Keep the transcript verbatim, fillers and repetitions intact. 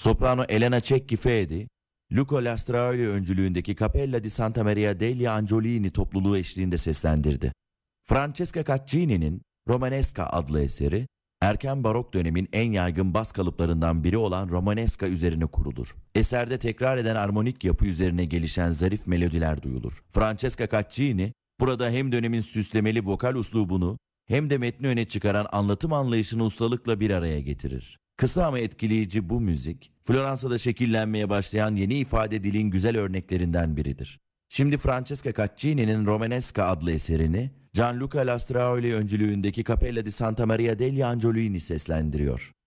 Soprano Elena Cecchi Fedi, Luca Lastraoli öncülüğündeki Cappella di Santa Maria degli Angiolini topluluğu eşliğinde seslendirdi. Francesca Caccini'nin Romanesca adlı eseri, erken barok dönemin en yaygın bas kalıplarından biri olan Romanesca üzerine kurulur. Eserde tekrar eden armonik yapı üzerine gelişen zarif melodiler duyulur. Francesca Caccini, burada hem dönemin süslemeli vokal uslubunu hem de metni öne çıkaran anlatım anlayışını ustalıkla bir araya getirir. Kısa ama etkileyici bu müzik, Floransa'da şekillenmeye başlayan yeni ifade dilin güzel örneklerinden biridir. Şimdi Francesca Caccini'nin Romanesca adlı eserini Gianluca Lastraoli öncülüğündeki Cappella di Santa Maria degli Angiolini seslendiriyor.